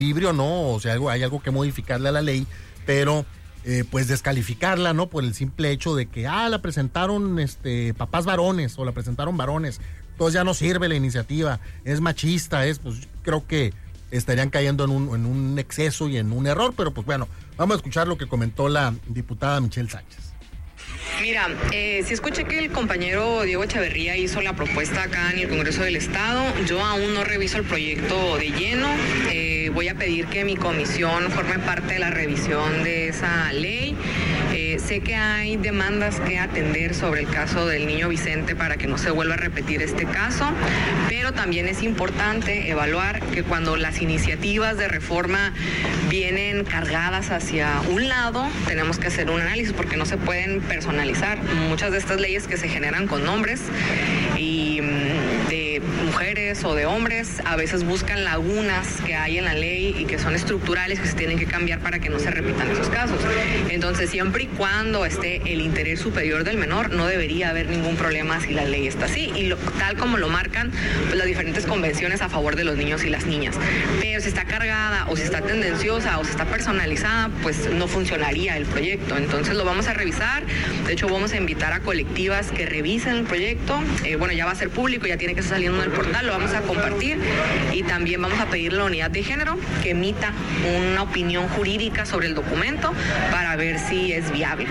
equilibrio, ¿no? O sea, hay algo que modificarle a la ley, pero pues descalificarla, ¿no? Por el simple hecho de que, la presentaron papás varones o la presentaron varones, entonces ya no sirve la iniciativa, es machista, pues creo que estarían cayendo en un exceso y en un error, pero pues bueno, vamos a escuchar lo que comentó la diputada Michelle Sánchez. Mira, sí escuché que el compañero Diego Echeverría hizo la propuesta acá en el Congreso del Estado. Yo aún no reviso el proyecto de lleno. Voy a pedir que mi comisión forme parte de la revisión de esa ley. Sé que hay demandas que atender sobre el caso del niño Vicente para que no se vuelva a repetir este caso, pero también es importante evaluar que cuando las iniciativas de reforma vienen cargadas hacia un lado, tenemos que hacer un análisis porque no se pueden personalizar. Muchas de estas leyes que se generan con nombres y de mujeres o de hombres a veces buscan lagunas que hay en la ley y que son estructurales que se tienen que cambiar para que no se repitan esos casos. Entonces, siempre y cuando esté el interés superior del menor, no debería haber ningún problema si la ley está así, y tal como lo marcan pues, las diferentes convenciones a favor de los niños y las niñas. Pero si está cargada o si está tendenciosa o si está personalizada, pues no funcionaría el proyecto. Entonces lo vamos a revisar. De hecho, vamos a invitar a colectivas que revisen el proyecto. Bueno, ya va a ser público, ya tiene que estar saliendo en el portal, lo vamos a compartir, y también vamos a pedirle a la unidad de género que emita una opinión jurídica sobre el documento para ver si es viable.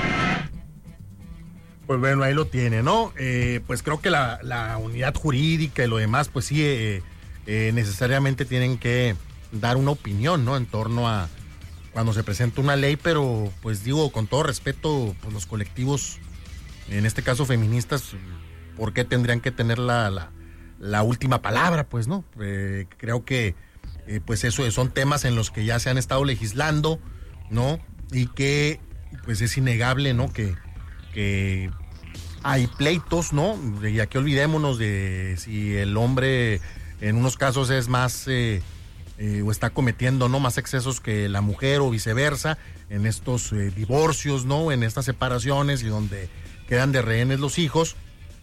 Pues bueno, ahí lo tiene, ¿no? Pues creo que la unidad jurídica y lo demás, pues sí, necesariamente tienen que dar una opinión, ¿no? En torno a cuando se presenta una ley, pero pues digo, con todo respeto, pues los colectivos, en este caso feministas, ¿por qué tendrían que tener la última palabra? Pues, ¿no? Creo que pues eso son temas en los que ya se han estado legislando, ¿no? Y que pues es innegable, ¿no? Que hay pleitos, ¿no? Y aquí olvidémonos de si el hombre en unos casos es más o está cometiendo, ¿no?, más excesos que la mujer o viceversa en estos divorcios, ¿no? En estas separaciones y donde quedan de rehenes los hijos.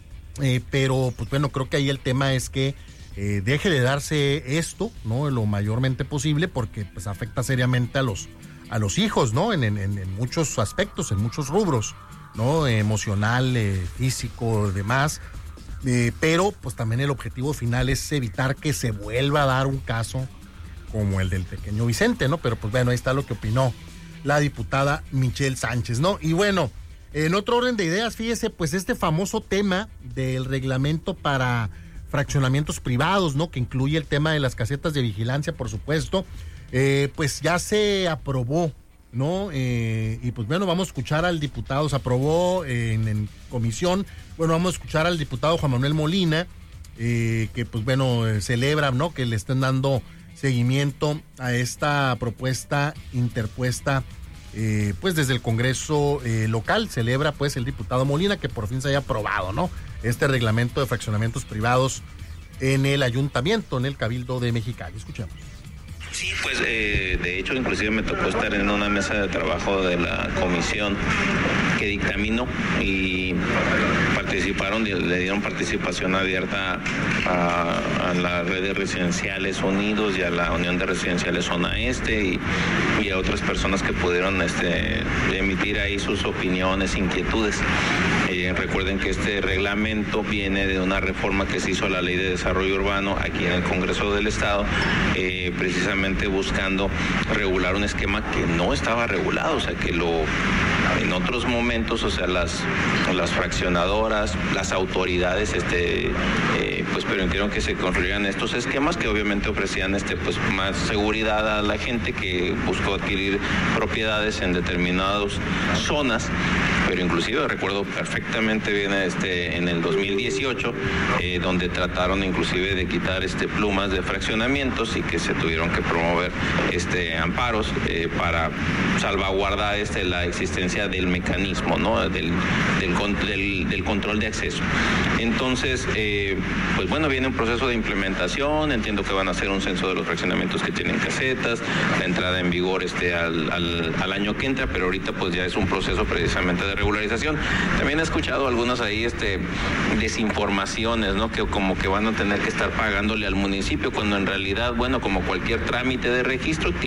Pero pues bueno, creo que ahí el tema es que deje de darse esto, ¿no?, lo mayormente posible, porque pues afecta seriamente a los hijos, ¿no? En muchos aspectos, en muchos rubros, ¿no? Emocional, físico, demás. Pero pues también el objetivo final es evitar que se vuelva a dar un caso como el del pequeño Vicente, ¿no? Pero pues bueno, ahí está lo que opinó la diputada Michelle Sánchez, ¿no? Y bueno, en otro orden de ideas, fíjese, pues este famoso tema del reglamento para fraccionamientos privados, ¿no?, que incluye el tema de las casetas de vigilancia, por supuesto, pues ya se aprobó, ¿no? Y pues bueno, vamos a escuchar al diputado, se aprobó en comisión. Bueno, vamos a escuchar al diputado Juan Manuel Molina, que pues bueno, celebra, ¿no?, que le estén dando seguimiento a esta propuesta interpuesta pues desde el Congreso local. Celebra pues el diputado Molina que por fin se haya aprobado, ¿no?, este reglamento de fraccionamientos privados en el ayuntamiento, en el Cabildo de Mexicali. Escuchemos. Sí, pues de hecho inclusive me tocó estar en una mesa de trabajo de la comisión que dictaminó y participaron, le dieron participación abierta a la red de residenciales Unidos y a la Unión de Residenciales Zona Este y a otras personas que pudieron emitir ahí sus opiniones, inquietudes. Recuerden que este reglamento viene de una reforma que se hizo a la Ley de Desarrollo Urbano aquí en el Congreso del Estado, precisamente buscando regular un esquema que no estaba regulado, o sea, que en otros momentos, o sea, las fraccionadoras, las autoridades, pues permitieron que se construyeran estos esquemas que obviamente ofrecían pues más seguridad a la gente que buscó adquirir propiedades en determinadas zonas, pero inclusive recuerdo perfectamente bien en el 2018, donde trataron inclusive de quitar plumas de fraccionamientos y que se tuvieron que promover amparos para salvaguardar la existencia del mecanismo, ¿no?, del control de acceso. Entonces, pues bueno, viene un proceso de implementación. Entiendo que van a hacer un censo de los fraccionamientos que tienen casetas, la entrada en vigor al año que entra, pero ahorita pues ya es un proceso precisamente de regularización. También he escuchado algunas ahí desinformaciones, ¿no? Que como que van a tener que estar pagándole al municipio, cuando en realidad, bueno, como cualquier trámite de registro,